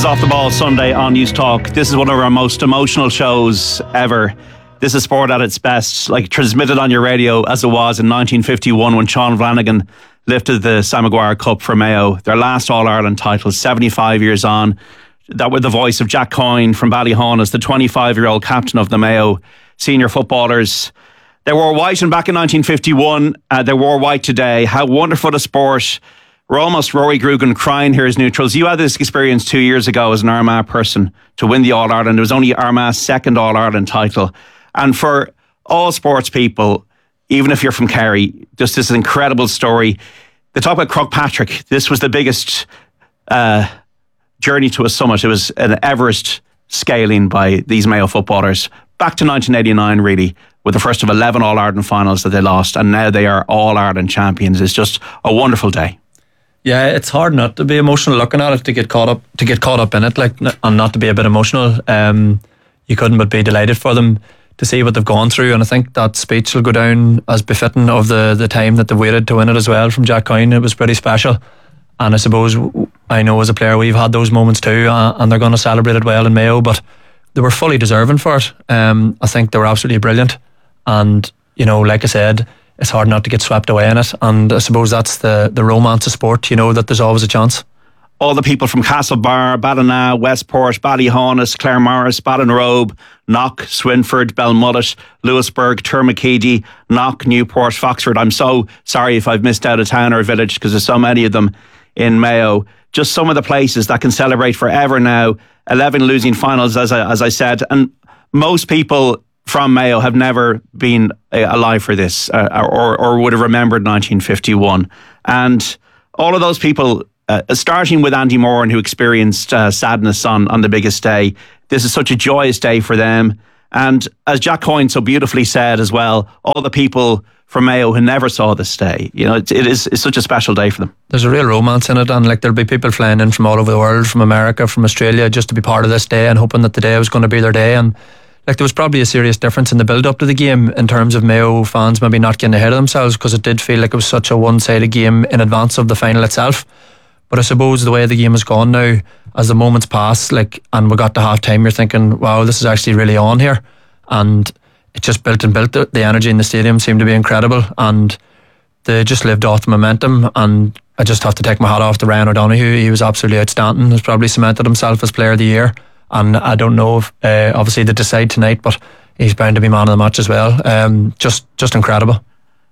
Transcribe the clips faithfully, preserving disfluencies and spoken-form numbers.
is Off the Ball Sunday on News Talk. This is one of our most emotional shows ever. This is sport at its best, like transmitted on your radio as it was in nineteen fifty-one when Sean Flanagan lifted the Sam Maguire Cup for Mayo, their last All-Ireland title, seventy-five years on. That with the voice of Jack Coyne from Ballyhaunis, the twenty-five-year-old captain of the Mayo senior footballers. They wore white and back in nineteen fifty-one. Uh, they wore white today. How wonderful a sport. We're almost Rory Grugan crying here as neutrals. You had this experience two years ago as an Armagh person to win the All-Ireland. It was only Armagh's second All-Ireland title. And for all sports people, even if you're from Kerry, just this incredible story. They talk about Croagh-Patrick. This was the biggest uh, journey to a summit. It was an Everest scaling by these Mayo footballers. Back to nineteen eighty-nine, really, with the first of eleven All-Ireland finals that they lost. And now they are All-Ireland champions. It's just a wonderful day. Yeah, it's hard not to be emotional looking at it, to get caught up, to get caught up in it, like, and not to be a bit emotional. Um, you couldn't but be delighted for them to see what they've gone through, and I think that speech will go down as befitting of the the time that they waited to win it as well from Jack Coyne. It was pretty special, and I suppose I know as a player we've had those moments too, uh, and they're going to celebrate it well in Mayo, but they were fully deserving for it. Um, I think they were absolutely brilliant, and you know, like I said, it's hard not to get swept away in it, and I suppose that's the, the romance of sport, you know, that there's always a chance. All the people from Castlebar, Ballina, Westport, Ballyhaunis, Claremorris, Ballinrobe, Knock, Swinford, Belmullet, Lewisburg, Termakeedy, Knock, Newport, Foxford. I'm so sorry if I've missed out a town or a village because there's so many of them in Mayo. Just some of the places that can celebrate forever now. eleven losing finals, as I, as I said. And most people from Mayo have never been alive for this uh, or, or would have remembered nineteen fifty-one. And all of those people, uh, starting with Andy Moran, who experienced uh, sadness on, on the biggest day, this is such a joyous day for them. And as Jack Coyne so beautifully said as well, all the people from Mayo who never saw this day, you know, it, it is it's such a special day for them. There's a real romance in it, and like there'll be people flying in from all over the world, from America, from Australia, just to be part of this day and hoping that the day was going to be their day. And like there was probably a serious difference in the build-up to the game in terms of Mayo fans maybe not getting ahead of themselves, because it did feel like it was such a one-sided game in advance of the final itself. But I suppose the way the game has gone now, as the moments pass, like, and we got to half-time, you're thinking, wow, this is actually really on here. And it just built and built. The energy in the stadium seemed to be incredible, and they just lived off the momentum. And I just have to take my hat off to Ryan O'Donoghue. He was absolutely outstanding. He's probably cemented himself as player of the year. And I don't know if, uh, obviously they decide tonight, but he's bound to be man of the match as well. Um, just just incredible.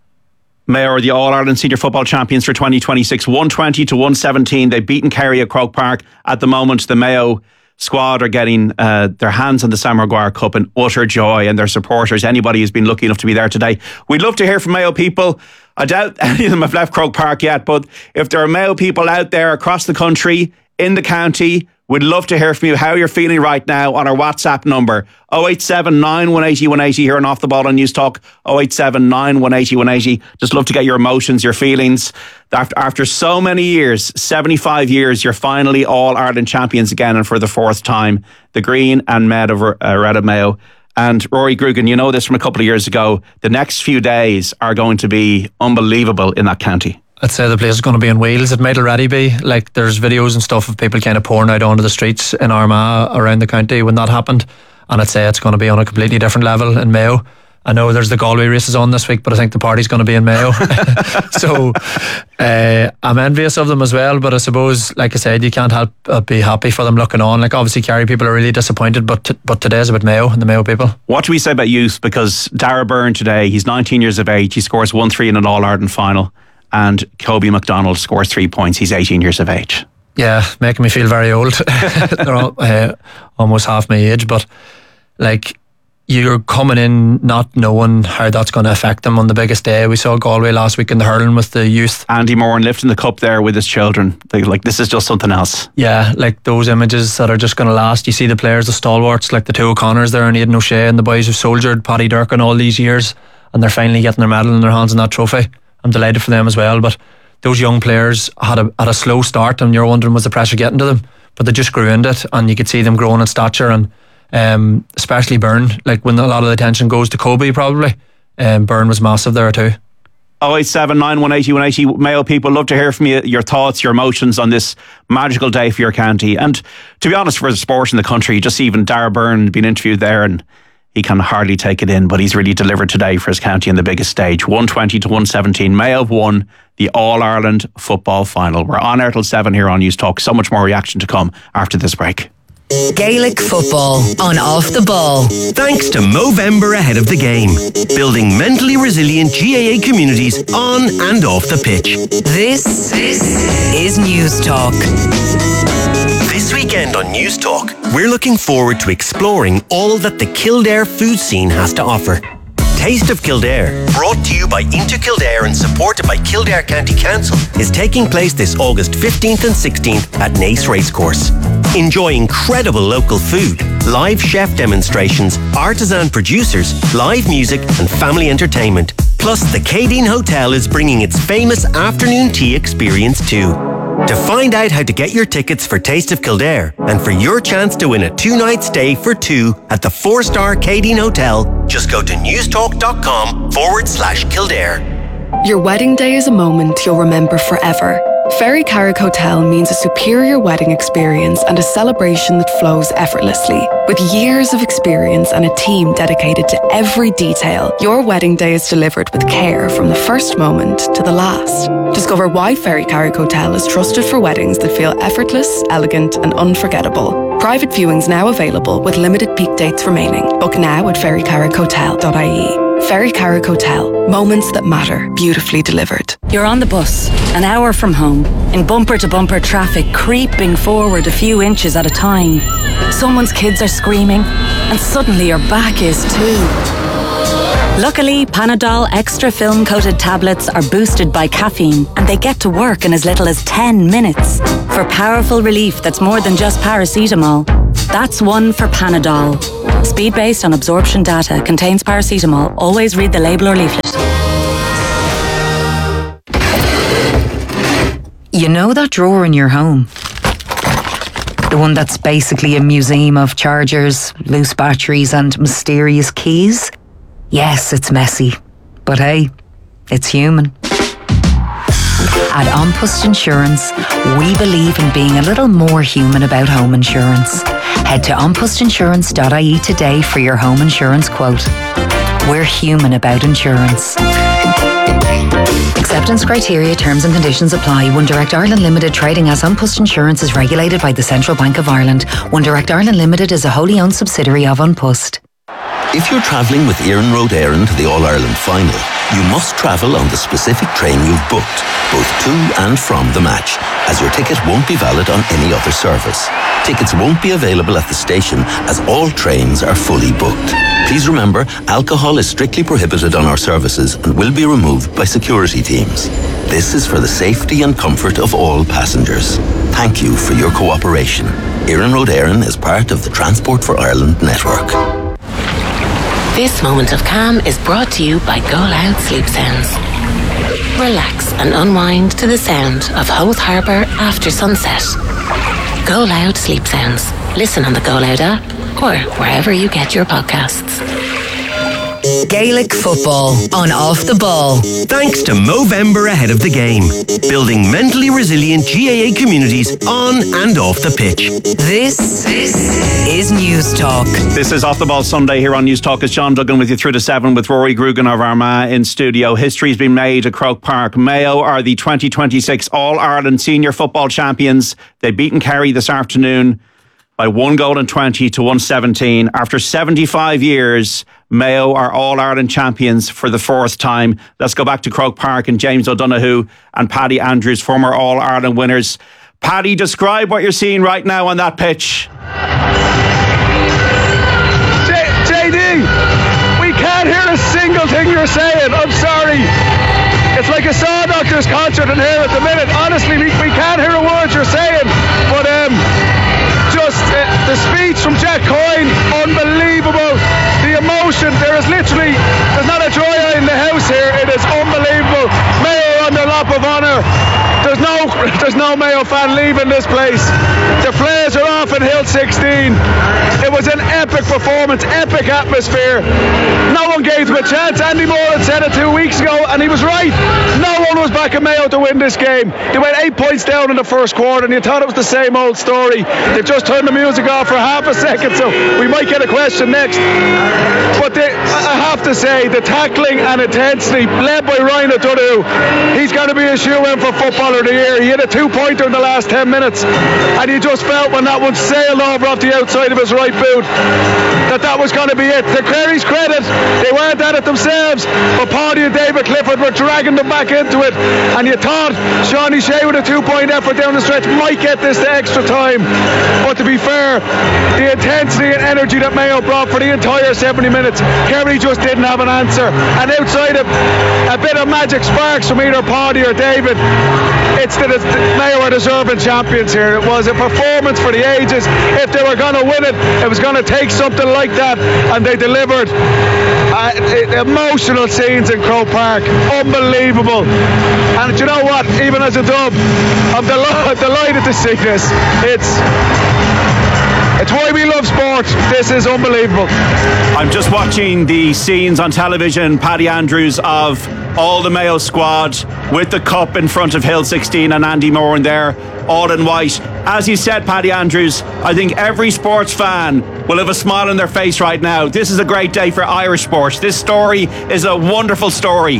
Mayo are the All-Ireland Senior Football Champions for twenty twenty-six, one twenty to one seventeen. They've beaten Kerry at Croke Park. At the moment, the Mayo squad are getting uh, their hands on the Sam Maguire Cup in utter joy, and their supporters, anybody who's been lucky enough to be there today. We'd love to hear from Mayo people. I doubt any of them have left Croke Park yet, but if there are Mayo people out there across the country, in the county, we'd love to hear from you how you're feeling right now on our WhatsApp number oh eight seven, nine one eight oh, one eighty here on Off the Ball on News Talk. oh eight seven, nine one eight oh, one eighty. Just love to get your emotions, your feelings. After, after so many years, seventy-five years, you're finally All-Ireland champions again, and for the fourth time, the green and med of uh, Red of Mayo. And Rory Grugan, you know this from a couple of years ago, the next few days are going to be unbelievable in that county. I'd say the place is going to be on wheels. It might already be. Like, there's videos and stuff of people kind of pouring out onto the streets in Armagh around the county when that happened, and I'd say it's going to be on a completely different level in Mayo. I know there's the Galway races on this week, but I think the party's going to be in Mayo. So uh, I'm envious of them as well, but I suppose, like I said, you can't help but be happy for them looking on. Like, obviously Kerry people are really disappointed, but t- but today's about Mayo and the Mayo people. What do we say about youth? Because Dara Byrne today, he's nineteen years of age, he scores one three in an All-Ireland final, and Kobe McDonald scores three points, he's eighteen years of age. Yeah, making me feel very old. They're all, uh, almost half my age, but like, you're coming in not knowing how that's going to affect them on the biggest day. We saw Galway last week in the hurling with the youth. Andy Moran lifting the cup there with his children. They, like, this is just something else. Yeah, like those images that are just going to last. You see the players, the stalwarts, like the two O'Connors there and Aidan O'Shea, and the boys who've soldiered, Paddy Durkin, all these years, and they're finally getting their medal in their hands and that trophy. I'm delighted for them as well, but those young players had a had a slow start, and you're wondering, was the pressure getting to them? But they just grew into it, and you could see them growing in stature, and um, especially Byrne, like when a lot of the attention goes to Kobe probably, um, Byrne was massive there too. oh eight seven nine one eight oh one eight oh. Mayo people, love to hear from you, your thoughts, your emotions on this magical day for your county. And to be honest, for the sport in the country, just even Dara Byrne being interviewed there, and he can hardly take it in, but he's really delivered today for his county on the biggest stage. one twenty to one seventeen. Mayo have won the All-Ireland football final. We're on air till seven here on News Talk. So much more reaction to come after this break. Gaelic football on Off the Ball. Thanks to Movember ahead of the game. Building mentally resilient G A A communities on and off the pitch. This, this is News Talk. This weekend on News Talk, we're looking forward to exploring all that the Kildare food scene has to offer. Taste of Kildare, brought to you by Inter Kildare and supported by Kildare County Council, is taking place this August fifteenth and sixteenth at Naas Racecourse. Enjoy incredible local food, live chef demonstrations, artisan producers, live music and family entertainment. Plus, the Cadine Hotel is bringing its famous afternoon tea experience too. To find out how to get your tickets for Taste of Kildare and for your chance to win a two-night stay for two at the four-star Cadine Hotel, just go to newstalk.com forward slash Kildare. Your wedding day is a moment you'll remember forever. Ferry Carrick Hotel means a superior wedding experience and a celebration that flows effortlessly. With years of experience and a team dedicated to every detail, your wedding day is delivered with care from the first moment to the last. Discover why Ferry Carrick Hotel is trusted for weddings that feel effortless, elegant and unforgettable. Private viewings now available with limited peak dates remaining. Book now at ferry carrick hotel dot I E. Ferry Carrick Hotel. Moments that matter, beautifully delivered. You're on the bus, an hour from home, in bumper-to-bumper traffic, creeping forward a few inches at a time. Someone's kids are screaming, and suddenly your back is too. Luckily, Panadol Extra Film-Coated tablets are boosted by caffeine, and they get to work in as little as ten minutes. For powerful relief that's more than just paracetamol. That's one for Panadol. Speed based on absorption data, contains paracetamol. Always read the label or leaflet. You know that drawer in your home? The one that's basically a museum of chargers, loose batteries and mysterious keys? Yes, it's messy. But hey, it's human. At An Post Insurance, we believe in being a little more human about home insurance. Head to an post insurance dot I E today for your home insurance quote. We're human about insurance. Acceptance criteria, terms and conditions apply. One Direct Ireland Limited, trading as An Post Insurance, is regulated by the Central Bank of Ireland. One Direct Ireland Limited is a wholly owned subsidiary of An Post. If you're travelling with Iarnród Éireann to the All-Ireland final, you must travel on the specific train you've booked, both to and from the match, as your ticket won't be valid on any other service. Tickets won't be available at the station as all trains are fully booked. Please remember, alcohol is strictly prohibited on our services and will be removed by security teams. This is for the safety and comfort of all passengers. Thank you for your cooperation. Iarnród Éireann is part of the Transport for Ireland network. This moment of calm is brought to you by Go Loud Sleep Sounds. Relax and unwind to the sound of Howth Harbour after sunset. Go Loud Sleep Sounds. Listen on the Go Loud app or wherever you get your podcasts. Gaelic football on Off the Ball. Thanks to Movember ahead of the game. Building mentally resilient G A A communities on and off the pitch. This, this is News Talk. This is Off the Ball Sunday here on News Talk. It's John Duggan with you through to seven with Rory Grugan of Armagh in studio. History's been made at Croke Park. Mayo are the twenty twenty-six All-Ireland Senior Football Champions. They've beaten Kerry this afternoon by one goal and twenty to one seventeen. After seventy-five years, Mayo are All-Ireland champions for the fourth time. Let's go back to Croke Park and James O'Donoghue and Paddy Andrews, former All-Ireland winners. Paddy, describe what you're seeing right now on that pitch. J- JD, we can't hear a single thing you're saying. I'm sorry. It's like a Saw Doctors concert in here at the minute. Honestly, we, we can't hear a word you're saying. But um, just uh, the speech from Jack Coyne, unbelievable. The emotion, there is literally, there's not a dry eye in the house here. It is unbelievable. Mayo on their lap of honour. There's no, there's no Mayo fan leaving this place. The flares are on. off in Hill sixteen. It was an epic performance, epic atmosphere. No one gave them a chance. Andy Moore had said it two weeks ago, and he was right. No one was back in Mayo to win this game. They went eight points down in the first quarter, and you thought it was the same old story. They just turned the music off for half a second, so we might get a question next. But they, I have to say, the tackling and intensity led by Ryan O'Donoghue, he's going to be a shoe-in for Footballer of the Year. He hit a two-pointer in the last ten minutes, and you just felt when that one sailed over off the outside of his right boot that that was going to be it. To Kerry's credit, they weren't at it themselves, but Paddy and David Clifford were dragging them back into it, and you thought Shawnee Shea with a two-point effort down the stretch might get this to extra time. But to be fair, the intensity and energy that Mayo brought for the entire seventy minutes, Kerry just didn't have an answer. And outside of a bit of magic sparks from either Paddy or David, it's that it's, Mayo are deserving champions here. It was a performance for the ages. If they were going to win it, it was going to take something like that, and they delivered. Uh, emotional scenes in Croke Park, unbelievable. And you know what, even as a dub, I'm del- delighted to see this. It's It's why we love sport. This is unbelievable. I'm just watching the scenes on television, Paddy Andrews, of all the Mayo squad with the cup in front of Hill sixteen and Andy Moore in there, all in white. As you said, Paddy Andrews, I think every sports fan will have a smile on their face right now. This is a great day for Irish sports. This story is a wonderful story.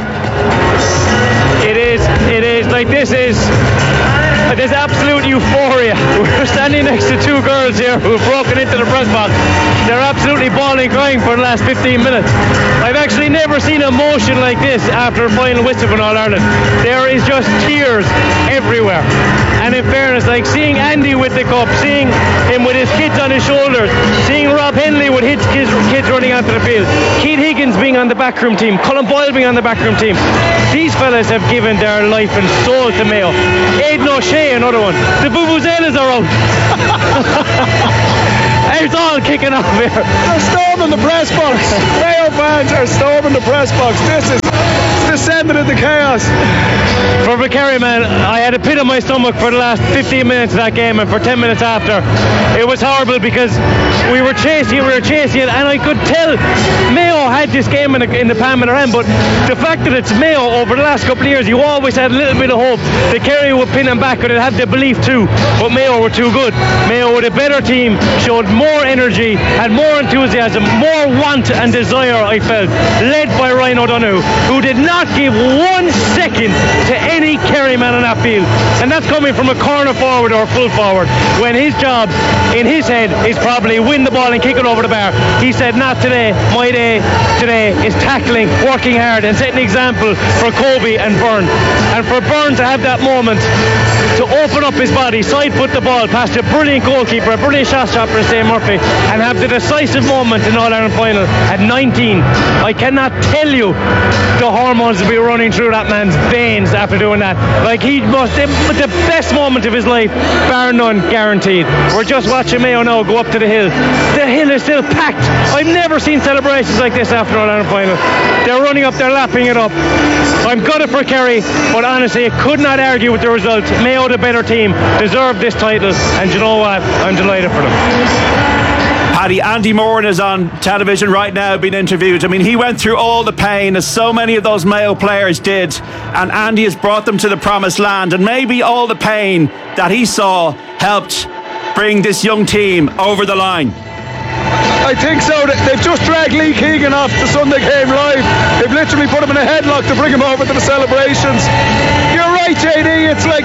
It is, it is, like this is... There's absolute euphoria. We're standing next to two girls here who've broken into the press box. They're absolutely bawling, crying for the last fifteen minutes. I've actually never seen emotion like this after a final whistle for All Ireland. There is just tears everywhere. And in fairness, like seeing Andy with the cup, seeing him with his kids on his shoulders, seeing Rob Henley with his kids, kids running onto the field, Keith Higgins being on the backroom team, Colin Boyle being on the backroom team. These fellas have given their life and soul to Mayo. Aidan O'Shea, another one. The Vuvuzelas are out. It's all kicking off here. They're storming the press box. Mayo fans are storming the press box. This is descending into chaos. For the Kerry man, I had a pit in my stomach for the last fifteen minutes of that game, and for ten minutes after. It was horrible because we were chasing it, we were chasing it, and I could tell Mayo had this game in the, in the palm of their hand, but the fact that it's Mayo over the last couple of years, you always had a little bit of hope that Kerry would pin them back, or they'd have the belief too, but Mayo were too good. Mayo with a better team, showed more energy, had more enthusiasm, more want and desire, I felt, led by Ryan O'Donoghue, who did not give one second to any Kerry man on that field, and that's coming from a corner forward or full forward, when his job in his head is probably win the ball and kick it over the bar. He said, not today, my day today is tackling, working hard and setting an example for Kobe and Byrne, and for Byrne to have that moment to open up his body, side put the ball past a brilliant goalkeeper, a brilliant shot stopper in Steve Murphy, and have the decisive moment in All Ireland final at nineteen. I cannot tell you the hormones will be running through that man's veins after doing that. Like, he must, the best moment of his life, bar none, guaranteed. We're just watching Mayo now go up to the hill. The hill is still packed. I've never seen celebrations like this after All Ireland final. They're running up, they're lapping it up. I'm gutted for Kerry, but honestly, I could not argue with the result. Mayo, the better team, deserved this title, and you know what? I'm delighted for them. Paddy, Andy Moore is on television right now being interviewed. I mean, he went through all the pain as so many of those Mayo players did, and Andy has brought them to the promised land, and maybe all the pain that he saw helped bring this young team over the line. I think so. They've just dragged Lee Keegan off the Sunday Game Live. They've literally put him in a headlock to bring him over to the celebrations. You're right, J D. It's like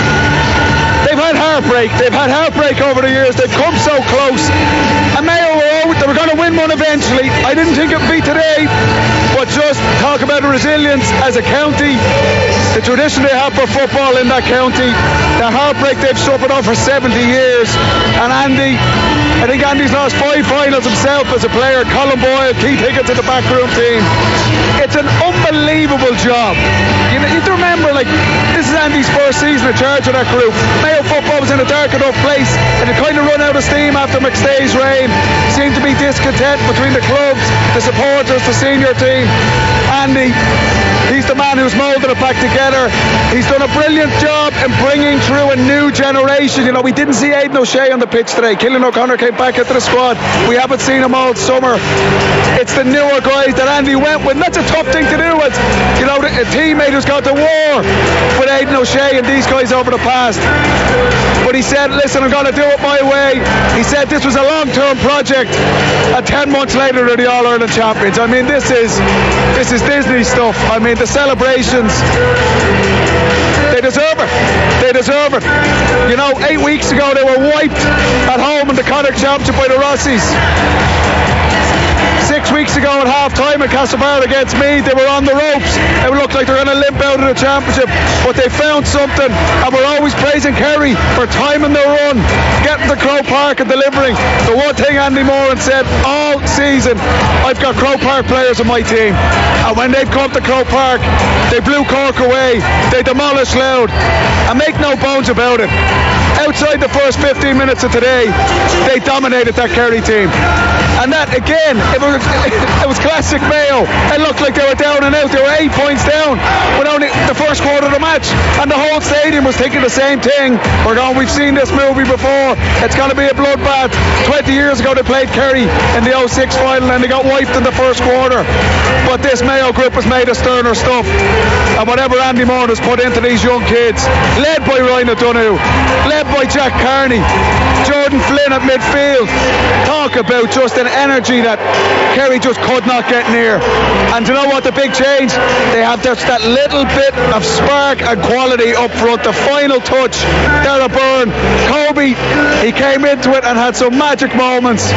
they've had heartbreak. They've had heartbreak over the years. They've come so close. And Mayo were out. They were going to win one eventually. I didn't think it would be today. But just talk about resilience as a county, the tradition they have for football in that county, the heartbreak they've suffered on for seventy years. And Andy, I think Andy's lost five finals himself as a player. Colin Boyle, Keith Higgins in the backroom team. It's an unbelievable job. You know, you have to remember, like, this is Andy's first season in charge of that group. Mayo football was in a dark enough place, and it kind of run out of steam after McStay's reign. Seemed to be discontent between the clubs, the supporters, the senior team. Andy, He's the man who's moulded it back together. He's done a brilliant job in bringing through a new generation. You know, we didn't see Aidan O'Shea on the pitch today. Killian O'Connor came back into the squad. We haven't seen him all summer. It's the newer guys that Andy went with. And that's a tough thing to do. It's, you know, a teammate who's gone to war with Aidan O'Shea and these guys over the past. But he said, listen, I'm going to do it my way. He said this was a long-term project. And ten months later, they're the All-Ireland champions. I mean, this is this is Disney stuff. I mean, the celebrations, they deserve it. They deserve it. You know, eight weeks ago, they were wiped at home in the Connacht Championship by the Rossies. Six weeks ago at half time at Castlebar against Meath, they were on the ropes. It looked like they were going to limp out of the championship, but they found something, and we're always praising Kerry for timing their run, getting to Croke Park and delivering. The one thing Andy Moran said all season, I've got Croke Park players on my team, and when they've come to Croke Park, they blew Cork away, they demolished Louth, and make no bones about it, outside the first fifteen minutes of today, they dominated that Kerry team. And that again, it was, it was classic Mayo. It looked like they were down and out. They were eight points down with only the first quarter of the match, and the whole stadium was thinking the same thing. We're going, we've seen this movie before. It's going to be a bloodbath. twenty years ago they played Kerry in the oh six final and they got wiped in the first quarter. But this Mayo group has made of sterner stuff, and whatever Andy Moran has put into these young kids, led by Ryan O'Donoghue, led by Jack Carney, Jordan Flynn at midfield, talk about just an energy that Kerry just could not get near. And you know what, the big change, they have just that little bit of spark and quality up front. The final touch, Dara Byrne, Kobe, he came into it and had some magic moments.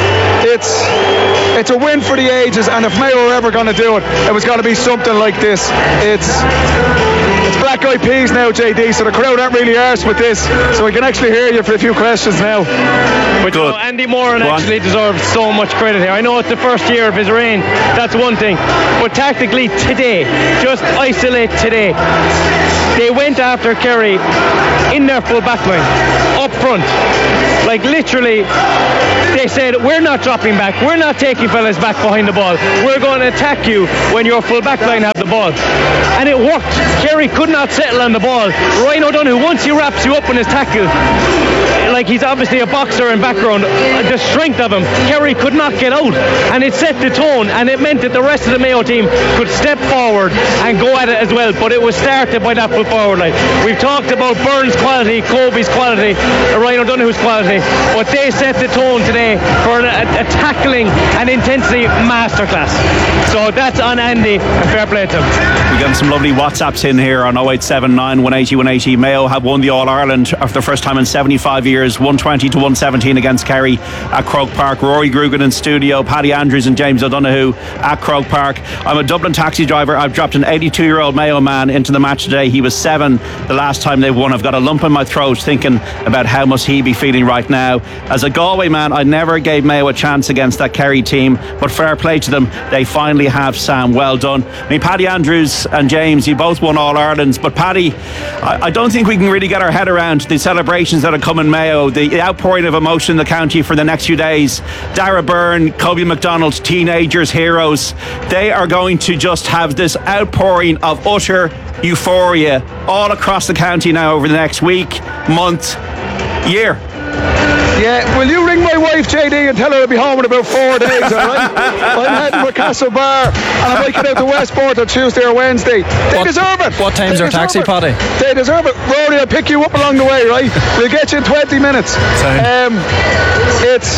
It's it's a win for the ages, and if Mayo were ever going to do it, it was going to be something like this. It's it's Black Eyed Peas now, J D, so the crowd aren't really arsed with this, so we can actually hear you for a few questions now. But you know, Andy Moran actually deserves so much credit here. I know it's the first year of his reign, that's one thing, but tactically today, just isolate today, they went after Kerry in their full back line, up front. Like literally, they said, we're not dropping back, we're not taking fellas back behind the ball, we're going to attack you when your full back line have the ball. And it worked. Kerry could not settle on the ball. Ryan O'Donoghue, once he wraps you up in his tackle, like he's obviously a boxer in background, the strength of him, Kerry could not get out, and it set the tone, and it meant that the rest of the Mayo team could step forward and go at it as well. But it was started by that full forward line. We've talked about Burns' quality, Kobe's quality, Ryan O'Donoghue's quality, but they set the tone today for a, a tackling and intensity masterclass. So that's on Andy, and fair play to him. We're getting some lovely WhatsApps in here on oh eight seven nine, one eight oh, one eight oh. Mayo have won the All-Ireland for the first time in seventy-five years, one twenty to one seventeen against Kerry at Croke Park. Rory Grugan in studio, Paddy Andrews and James O'Donoghue at Croke Park. I'm a Dublin taxi driver. I've dropped an eighty-two year old Mayo man into the match today. He was seven the last time they won. I've got a lump in my throat thinking about how must he be feeling right now. As a Galway man, I never gave Mayo a chance against that Kerry team, but fair play to them, they finally have Sam. Well done. I mean, Paddy Andrews and James, you both won All-Irelands, but Paddy, I, I don't think we can really get our head around the celebrations that are coming Mayo, the outpouring of emotion in the county for the next few days. Dara Byrne, Kobe McDonald, teenagers, heroes, they are going to just have this outpouring of utter euphoria all across the county now over the next week, month, year. Yeah, will you ring my wife J D and tell her I'll be home in about four days, alright? I'm heading for Castlebar and I might get out to Westport on Tuesday or Wednesday. They what, deserve it. What time's they our taxi, it. Paddy? They deserve it. Rory, I'll pick you up along the way, right? We'll get you in twenty minutes. Um, it's...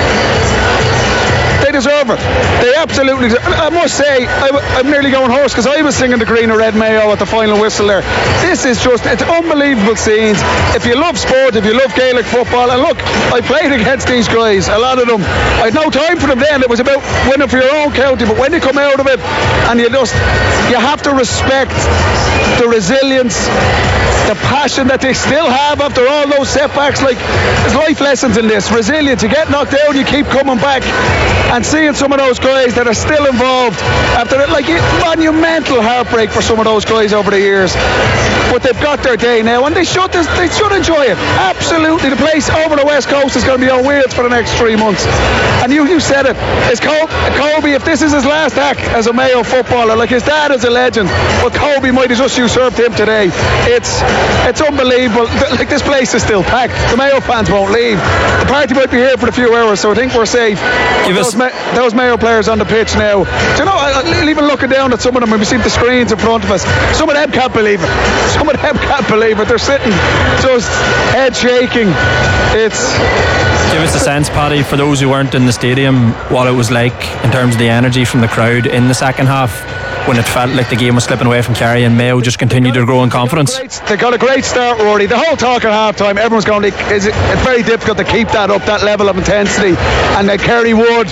They deserve it. They absolutely deserve it. I must say, I, I'm nearly going hoarse because I was singing the Green or Red Mayo at the final whistle there. This is just, it's unbelievable scenes. If you love sport, if you love Gaelic football, and look, I played against these guys, a lot of them. I had no time for them then. It was about winning for your own county, but when you come out of it and you just, you have to respect the resilience, the passion that they still have after all those setbacks. Like, there's life lessons in this. Resilience. You get knocked down, you keep coming back. And seeing some of those guys that are still involved after it, like, monumental heartbreak for some of those guys over the years. But they've got their day now, and they should they should enjoy it. Absolutely. The place over the West Coast is going to be on wheels for the next three months. And you, you said it. It's Col- Colby, if this is his last act as a Mayo footballer, like his dad is a legend, but Colby might have just usurped him today. It's it's unbelievable. Like, this place is still packed. The Mayo fans won't leave. The party might be here for a few hours, so I think we're safe. Give those, us Ma- those Mayo players on the pitch now. Do you know, I, I, even looking down at some of them, we see the screens in front of us. Some of them can't believe it. Some of them can't believe it. They're sitting just head shaking. It's. Give us a sense, Paddy, for those who weren't in the stadium, what it was like in terms of the energy from the crowd in the second half, when it felt like the game was slipping away from Kerry and Mayo just continued to grow in confidence. They got a great start, Rory. The whole talk at half time, everyone's going, is it, it's very difficult to keep that up, that level of intensity. And that Kerry would,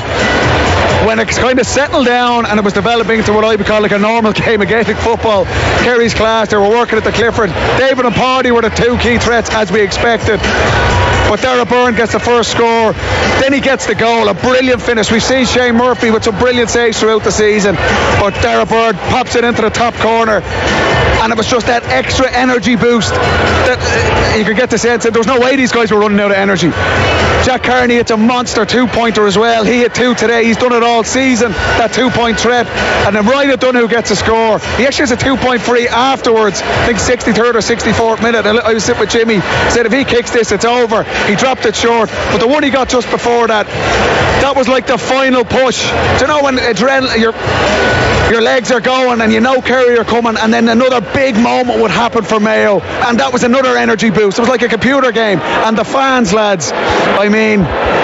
when it's kind of settled down and it was developing to what I would call like a normal game of Gaelic football, Kerry's class, they were working at the Clifford. David and Paddy were the two key threats, as we expected. But Dara Byrne gets the first score, then he gets the goal, a brilliant finish. We've seen Shane Murphy with some brilliant saves throughout the season, but Dara Byrne pops it into the top corner, and it was just that extra energy boost that uh, you could get the sense that there was no way these guys were running out of energy. Jack Carney hits a monster two-pointer as well. He hit two today. He's done it all season, that two-point threat. And then Ryan O'Donoghue gets a score. He actually has a two-point free afterwards, I think sixty-third or sixty-fourth minute. I was sitting with Jimmy, said if he kicks this, it's over. He dropped it short. But the one he got just before that, that was like the final push. Do you know when adrenaline, your, your legs are going and you know Kerry are coming, and then another big moment would happen for Mayo, and that was another energy boost. It was like a computer game. And the fans, lads, I mean,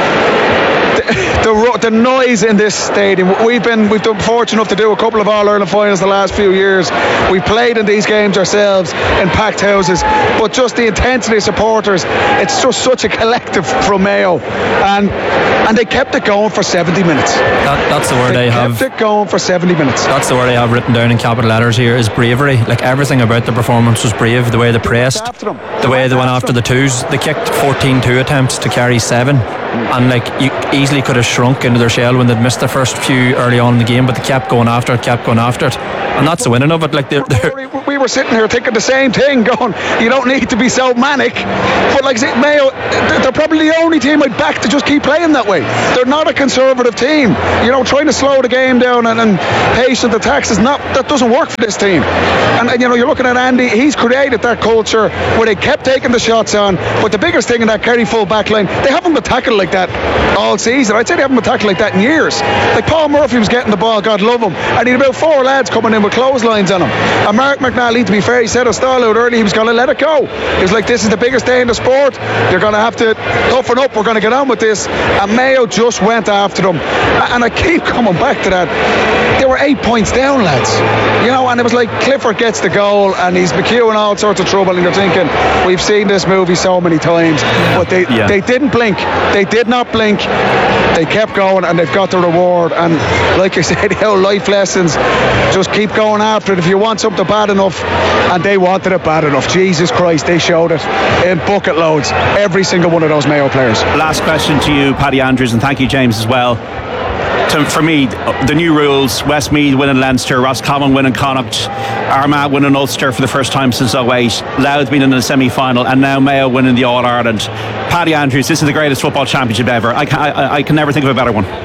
the, the, the noise in this stadium. We've been we've been fortunate enough to do a couple of All-Ireland finals the last few years. We've played in these games ourselves in packed houses, but just the intensity of supporters, it's just such a collective from Mayo, and and they kept it going for seventy minutes. That, that's the word they I have. Kept it going for seventy minutes. That's the word I have written down in capital letters here, is bravery. Like, everything about the performance was brave. The way they pressed, the way they went after the twos. They kicked fourteen two attempts to carry seven, and like, you easily could have shrunk into their shell when they'd missed the first few early on in the game, but they kept going after it, kept going after it, and that's the winning of it. Like, they're, they're we were sitting here thinking the same thing, going, you don't need to be so manic, but like I say, Mayo, they're probably the only team I'd back to just keep playing that way. They're not a conservative team, you know. Trying to slow the game down and, and patient attacks is not, that doesn't work for this team. And, and you know, you're looking at Andy, he's created that culture where they kept taking the shots on. But the biggest thing in that Kerry full back line, they haven't been tackled like that all season. I'd say they haven't been tackled like that in years. Like, Paul Murphy was getting the ball, God love him, and he had about four lads coming in with clotheslines on him, and Mark McNally, to be fair, he said a stall out early, he was going to let it go. He was like, this is the biggest day in the sport, you're going to have to toughen up, we're going to get on with this. And Mayo just went after them, and I keep coming back to that. They were eight points down, lads, you know, and it was like Clifford gets the goal and he's McHugh in all sorts of trouble, and you're thinking, we've seen this movie so many times, but they, yeah. they didn't blink, they did not blink, they kept going, and they've got the reward. And like I said, the old life lessons, just keep going after it if you want something bad enough, and they wanted it bad enough. Jesus Christ, they showed it in bucket loads, every single one of those Mayo players. Last question to you, Paddy Andrews, and thank you, James, as well. To, for me, the new rules, Westmeath winning Leinster, Roscommon winning Connacht, Armagh winning Ulster for the first time since oh eight, Louth being in the semi-final, and now Mayo winning the All-Ireland. Paddy Andrews, this is the greatest football championship ever. I can, I, I can never think of a better one.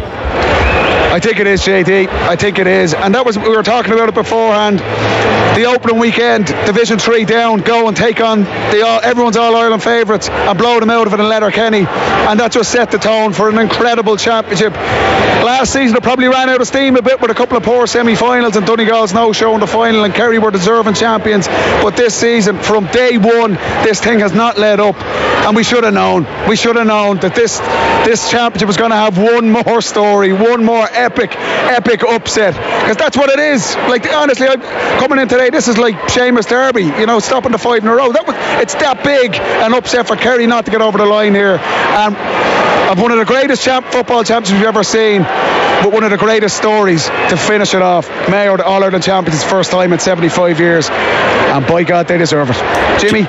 I think it is, J D. I think it is. And that was, we were talking about it beforehand. The opening weekend, Division three down, go and take on the all, everyone's All-Ireland favourites and blow them out of it in Letterkenny. And that just set the tone for an incredible championship. Last season it probably ran out of steam a bit with a couple of poor semi-finals and Donegal's no show in the final, and Kerry were deserving champions. But this season, from day one, this thing has not let up. And we should have known. We should have known that this, this championship was going to have one more story, one more epic, epic upset, because that's what it is. Like, honestly, I'm coming in today, this is like Seamus Derby, you know, stopping the five in a row. That was, it's that big an upset for Kerry not to get over the line here. Um, of one of the greatest champ, football champions we've ever seen, but one of the greatest stories to finish it off. Mayo, the All-Ireland champions, first time in seventy-five years, and by God, they deserve it. Jimmy?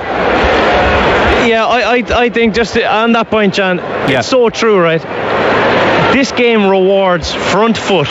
Yeah, I, I, I think just on that point, John, yeah. It's so true, right? This game rewards front foot,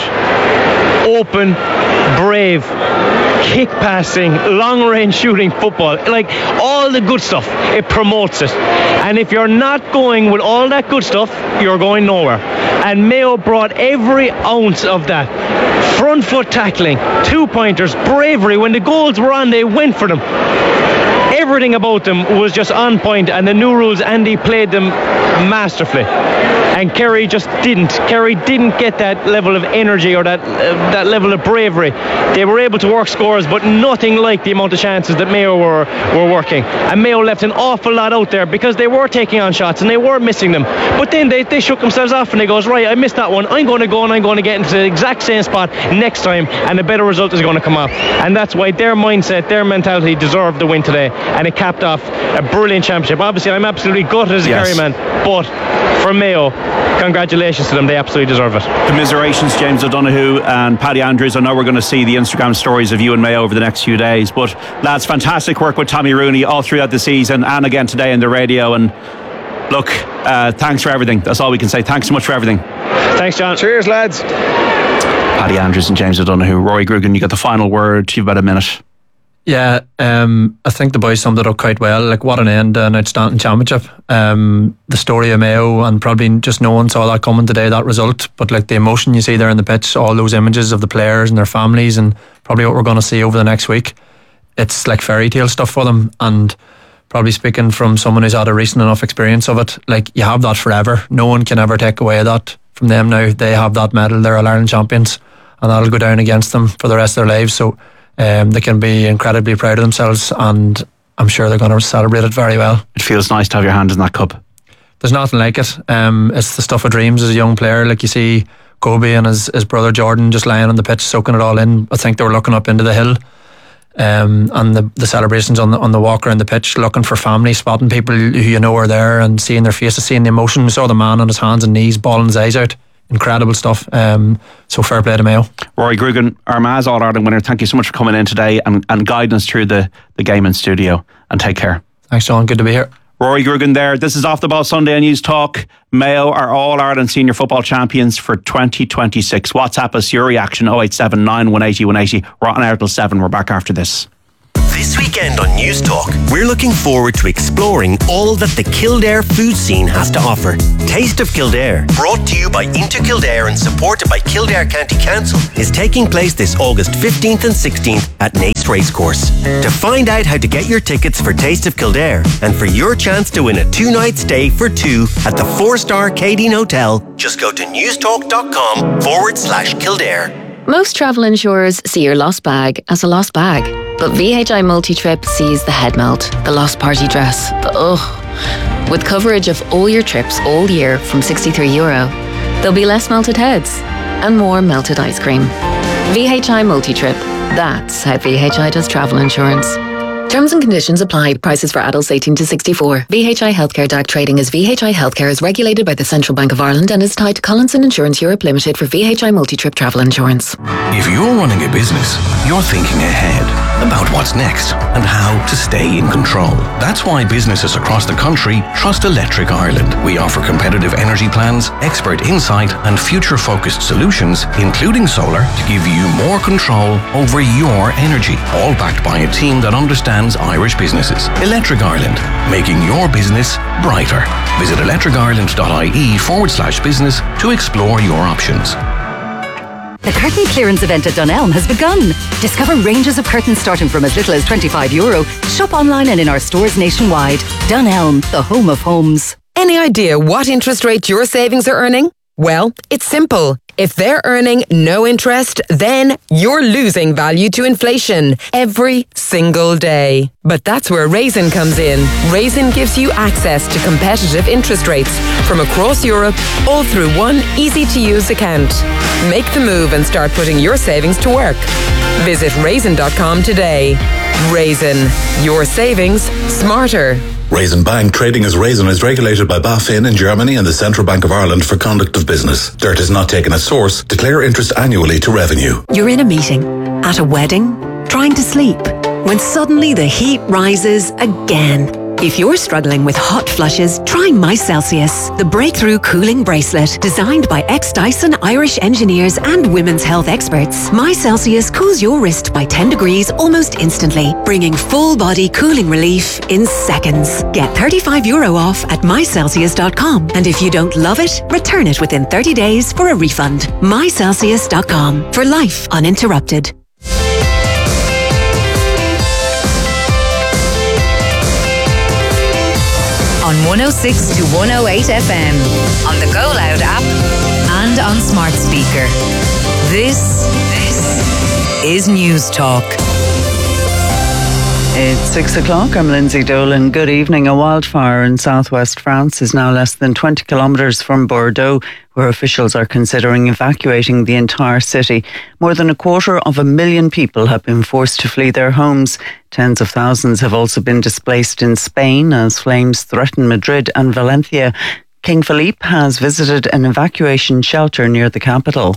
open, brave, kick passing, long range shooting football, like all the good stuff. It promotes it, and if you're not going with all that good stuff, you're going nowhere. And Mayo brought every ounce of that. Front foot tackling, two pointers, bravery. When the goals were on, they went for them. Everything about them was just on point, and the new rules, Andy played them masterfully, and Kerry just didn't. Kerry didn't get that level of energy or that uh, that level of bravery. They were able to work scores, but nothing like the amount of chances that Mayo were were working. And Mayo left an awful lot out there because they were taking on shots and they were missing them. But then they, they shook themselves off and they goes, right, I missed that one. I'm going to go and I'm going to get into the exact same spot next time, and a better result is going to come up. And that's why their mindset, their mentality deserved the win today. And it capped off a brilliant championship. Obviously, I'm absolutely gutted as a yes. Kerry man, but for Mayo, congratulations to them. They absolutely deserve it. Commiserations, James O'Donoghue and Paddy Andrews. I know we're going to see the Instagram stories of you and Mayo over the next few days, but lads, fantastic work with Tommy Rooney all throughout the season and again today in the radio. And look, uh, thanks for everything. That's all we can say. Thanks so much for everything. Thanks, John. Cheers, lads. Paddy Andrews and James O'Donoghue. Rory Grugan, you got the final word. You've about a minute. Yeah, um, I think the boys summed it up quite well. Like, what an end to an outstanding championship. Um, the story of Mayo, and probably just no one saw that coming today, that result. But like the emotion you see there in the pitch, all those images of the players and their families, and probably what we're going to see over the next week, it's like fairy tale stuff for them. And probably speaking from someone who's had a recent enough experience of it, like, you have that forever. No one can ever take away that from them now. They have that medal, they're All-Ireland champions, and that'll go down against them for the rest of their lives. So Um, they can be incredibly proud of themselves, and I'm sure they're going to celebrate it very well. It feels nice to have your hand in that cup. There's nothing like it. Um, it's the stuff of dreams as a young player. Like, you see Kobe and his, his brother Jordan just lying on the pitch soaking it all in. I think they were looking up into the hill, um, and the, the celebrations on the on the walk around the pitch, looking for family, spotting people who you know are there and seeing their faces, seeing the emotion. We saw the man on his hands and knees bawling his eyes out. Incredible stuff. Um, so fair play to Mayo. Rory Grugan, Armagh All-Ireland winner, thank you so much for coming in today and, and guiding us through the, the game in studio, and take care. Thanks, John. Good to be here. Rory Grugan there. This is Off the Ball Sunday on News Talk. Mayo are All-Ireland Senior Football Champions for twenty twenty-six. WhatsApp us your reaction, oh eight seven nine, one eight oh, one eight oh. We're on air till seven. We're back after this. This weekend on News Talk, we're looking forward to exploring all that the Kildare food scene has to offer. Taste of Kildare, brought to you by Into Kildare and supported by Kildare County Council, is taking place this August fifteenth and sixteenth at Naas Racecourse. To find out how to get your tickets for Taste of Kildare and for your chance to win a two-night stay for two at the four-star Cadine Hotel, just go to newstalk.com forward slash Kildare. Most travel insurers see your lost bag as a lost bag, but V H I Multi-Trip sees the head melt, the lost party dress, the ugh. With coverage of all your trips all year from sixty-three euro, there'll be less melted heads and more melted ice cream. V H I Multi-Trip, that's how V H I does travel insurance. Terms and conditions apply. Prices for adults eighteen to sixty-four. V H I Healthcare D A C trading as V H I Healthcare is regulated by the Central Bank of Ireland and is tied to Collinson Insurance Europe Limited for V H I Multi-Trip travel insurance. If you're running a business, you're thinking ahead about what's next and how to stay in control. That's why businesses across the country trust Electric Ireland. We offer competitive energy plans, expert insight and future-focused solutions, including solar, to give you more control over your energy, all backed by a team that understands Irish businesses. Electric Ireland, making your business brighter. Visit electricireland.ie forward slash business to explore your options. The curtain clearance event at Dunelm has begun. Discover ranges of curtains starting from as little as twenty-five euro. Shop online and in our stores nationwide. Dunelm, the home of homes. Any idea what interest rate your savings are earning? Well, it's simple. If they're earning no interest, then you're losing value to inflation every single day. But that's where Raisin comes in. Raisin gives you access to competitive interest rates from across Europe, all through one easy-to-use account. Make the move and start putting your savings to work. Visit raisin dot com today. Raisin, your savings smarter. Raisin Bank, trading as Raisin, is regulated by BaFin in Germany and the Central Bank of Ireland for conduct of business. Dirt is not taken as source. Declare interest annually to revenue. You're in a meeting, at a wedding, trying to sleep, when suddenly the heat rises again. If you're struggling with hot flushes, try My Celsius, the breakthrough cooling bracelet designed by ex-Dyson Irish engineers and women's health experts. My Celsius cools your wrist by ten degrees almost instantly, bringing full body cooling relief in seconds. Get thirty-five euro off at my celsius dot com, and if you don't love it, return it within thirty days for a refund. my celsius dot com, for life uninterrupted. On one oh six to one oh eight F M, on the Go Loud app, and on smart speaker. This, this is News Talk. It's six o'clock. I'm Lindsay Dolan. Good evening. A wildfire in southwest France is now less than twenty kilometres from Bordeaux, where officials are considering evacuating the entire city. More than a quarter of a million people have been forced to flee their homes. Tens of thousands have also been displaced in Spain as flames threaten Madrid and Valencia. King Philippe has visited an evacuation shelter near the capital.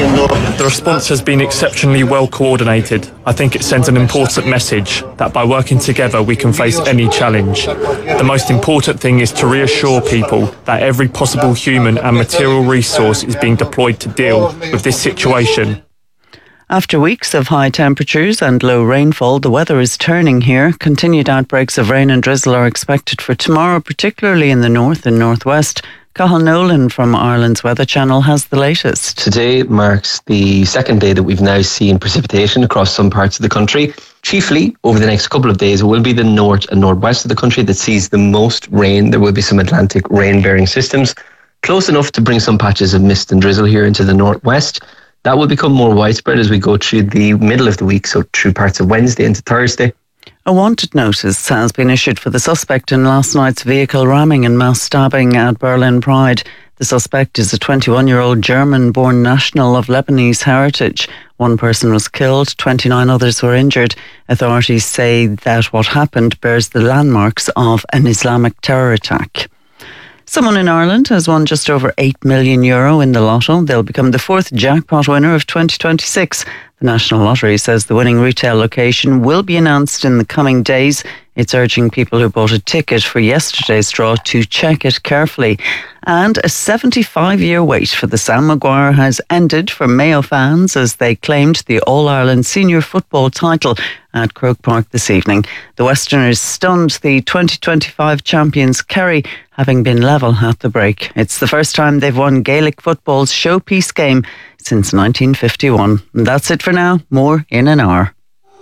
The response has been exceptionally well coordinated. I think it sends an important message that by working together we can face any challenge. The most important thing is to reassure people that every possible human and material resource is being deployed to deal with this situation. After weeks of high temperatures and low rainfall, the weather is turning here. Continued outbreaks of rain and drizzle are expected for tomorrow, particularly in the north and northwest. Cathal Nolan from Ireland's Weather Channel has the latest. Today marks the second day that we've now seen precipitation across some parts of the country. Chiefly, over the next couple of days, it will be the north and northwest of the country that sees the most rain. There will be some Atlantic rain-bearing systems, close enough to bring some patches of mist and drizzle here into the northwest. That will become more widespread as we go through the middle of the week, so through parts of Wednesday into Thursday. A wanted notice has been issued for the suspect in last night's vehicle ramming and mass stabbing at Berlin Pride. The suspect is a twenty-one-year-old German-born national of Lebanese heritage. One person was killed, twenty-nine others were injured. Authorities say that what happened bears the landmarks of an Islamic terror attack. Someone in Ireland has won just over eight million euro in the lotto. They'll become the fourth jackpot winner of twenty twenty-six. The National Lottery says the winning retail location will be announced in the coming days. It's urging people who bought a ticket for yesterday's draw to check it carefully. And a seventy-five-year wait for the Sam Maguire has ended for Mayo fans as they claimed the All-Ireland senior football title at Croke Park this evening. The Westerners stunned the twenty twenty-five champions Kerry, having been level at the break. It's the first time they've won Gaelic football's showpiece game since nineteen fifty-one. And that's it for now. More in an hour.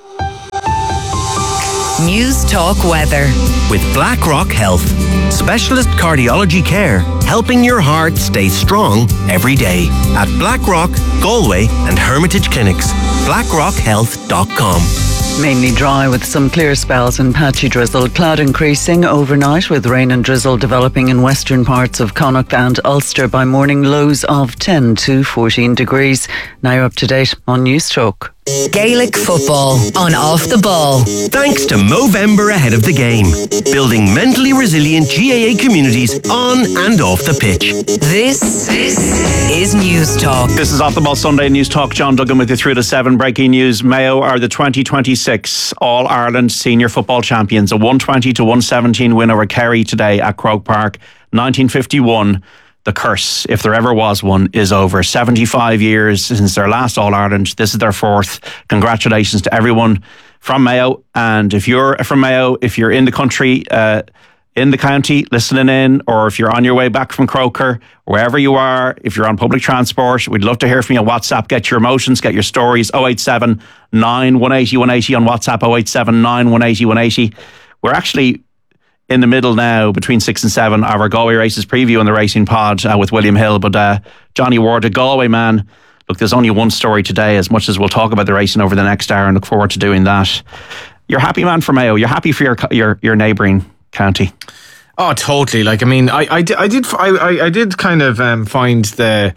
News Talk Weather. With BlackRock Health, specialist cardiology care, helping your heart stay strong every day. At BlackRock, Galway and Hermitage Clinics. blackrock health dot com. Mainly dry with some clear spells and patchy drizzle. Cloud increasing overnight with rain and drizzle developing in western parts of Connacht and Ulster by morning lows of ten to fourteen degrees. Now you're up to date on News Talk. Gaelic football on Off the Ball. Thanks to Movember ahead of the game. Building mentally resilient G A A communities on and off the pitch. This, this is News Talk. This is Off the Ball Sunday News Talk. John Duggan with you through to seven. Breaking news. Mayo are the twenty twenty-six All-Ireland Senior Football Champions. A one twenty to one seventeen win over Kerry today at Croke Park. nineteen fifty-one. The curse, if there ever was one, is over. seventy-five years since their last All-Ireland. This is their fourth. Congratulations to everyone from Mayo. And if you're from Mayo, if you're in the country, uh, in the county, listening in, or if you're on your way back from Croker, wherever you are, if you're on public transport, we'd love to hear from you on WhatsApp. Get your emotions, get your stories. oh eight seven, nine one eight oh, one eighty on WhatsApp, oh eight seven, nine one eight oh, one eighty. We're actually in the middle now, between six and seven, of our Galway Races preview on the Racing Pod uh, with William Hill. But uh, Johnny Ward, a Galway man. Look, there's only one story today, as much as we'll talk about the racing over the next hour, and look forward to doing that. You're happy, man, for Mayo. You're happy for your your, your neighbouring county. Oh, totally. Like, I mean, I, I, I did I, I did kind of um, find the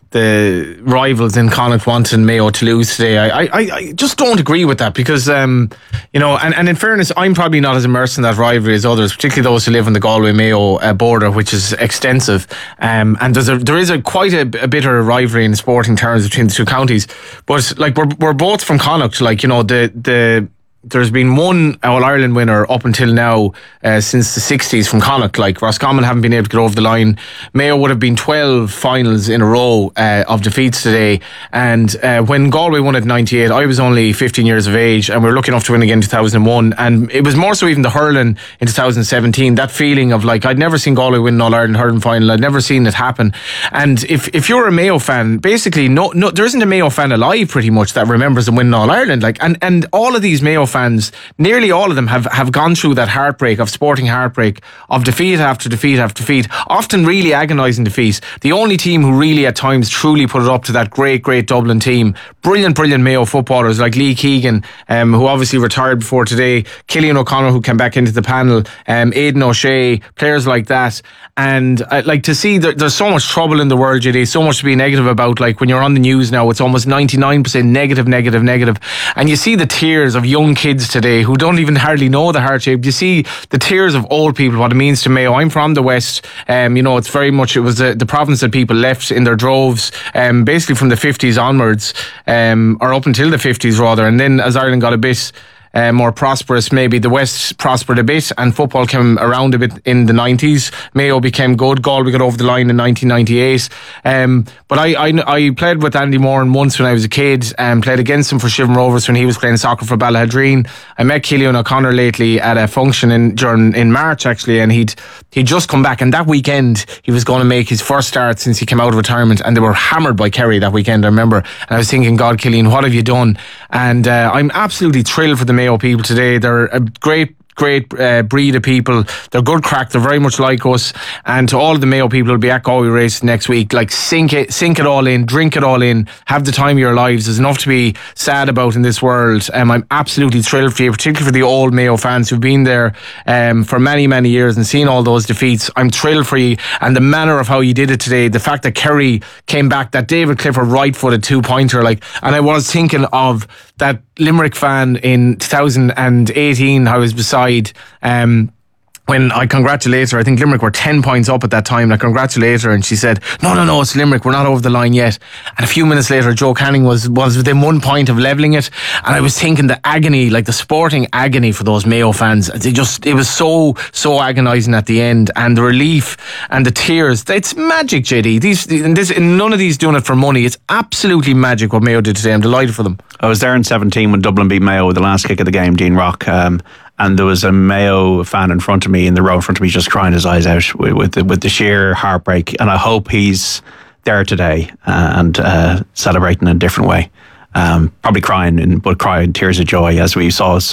the rivals in Connacht wanting Mayo to lose today. I, I, I just don't agree with that because, um, you know, and, and in fairness, I'm probably not as immersed in that rivalry as others, particularly those who live on the Galway-Mayo uh, border, which is extensive. Um, and there's a, there is a quite a, a bitter rivalry in sporting terms between the two counties. But, like, we're, we're both from Connacht. Like, you know, the the... There's been one All-Ireland winner up until now uh, since the sixties from Connacht. Like, Roscommon haven't been able to get over the line. Mayo would have been twelve finals in a row uh, of defeats today. And uh, when Galway won at ninety-eight, I was only fifteen years of age, and we were lucky enough to win again in two thousand one. And it was more so even the hurling in two thousand seventeen. That feeling of, like, I'd never seen Galway win an All-Ireland hurling final. I'd never seen it happen. And if, if you're a Mayo fan, basically, no, no, there isn't a Mayo fan alive pretty much that remembers them winning All-Ireland. Like, and, and all of these Mayo fans, nearly all of them have, have gone through that heartbreak of sporting heartbreak of defeat after defeat after defeat, often really agonising defeat. The only team who really at times truly put it up to that great, great Dublin team. Brilliant, brilliant Mayo footballers like Lee Keegan, um, who obviously retired before today, Killian O'Connor, who came back into the panel, um, Aidan O'Shea, players like that. And uh, like to see that there's so much trouble in the world, J D, so much to be negative about. Like when you're on the news now, it's almost ninety-nine percent negative, negative, negative. And you see the tears of young kids today who don't even hardly know the hardship. You see the tears of old people, what it means to Mayo. I'm from the West. Um, you know, it's very much, it was the, the province that people left in their droves, um, basically from the fifties onwards, um, or up until the fifties rather. And then as Ireland got a bit Uh, more prosperous, maybe the West prospered a bit and football came around a bit in the nineties. Mayo became good. Galway got over the line in nineteen ninety-eight. Um, but I, I I played with Andy Moran once when I was a kid and played against him for Shivan Rovers when he was playing soccer for Ballahadreen. I met Killian O'Connor lately at a function in during in March actually, and he'd he'd just come back, and that weekend he was going to make his first start since he came out of retirement, and they were hammered by Kerry that weekend, I remember. And I was thinking, God, Killian, what have you done? And uh, I'm absolutely thrilled for the Mayo people today. They're a great great uh, breed of people. They're good crack. They're very much like us. And to all of the Mayo people who'll be at Galway race next week, like sink it sink it all in, drink it all in, have the time of your lives. There's enough to be sad about in this world. Um, I'm absolutely thrilled for you, particularly for the old Mayo fans who've been there um, for many many years and seen all those defeats. I'm thrilled for you, and the manner of how you did it today, the fact that Kerry came back, that David Clifford right footed two pointer, like, and I was thinking of that Limerick fan in two thousand eighteen I was beside um when I congratulated her. I think Limerick were ten points up at that time, and I congratulated her, and she said, no, no, no, it's Limerick, we're not over the line yet. And a few minutes later, Joe Canning was, was within one point of levelling it. And I was thinking the agony, like the sporting agony for those Mayo fans, they just, it was so, so agonising at the end. And the relief and the tears, it's magic, J D. These, this, none of these doing it for money. It's absolutely magic what Mayo did today. I'm delighted for them. I was there in seventeen when Dublin beat Mayo with the last kick of the game, Dean Rock. Um, And there was a Mayo fan in front of me, in the row in front of me, just crying his eyes out with, with, the, with the sheer heartbreak. And I hope he's there today uh, and uh, celebrating in a different way. Um, probably crying, in, but crying tears of joy as we saw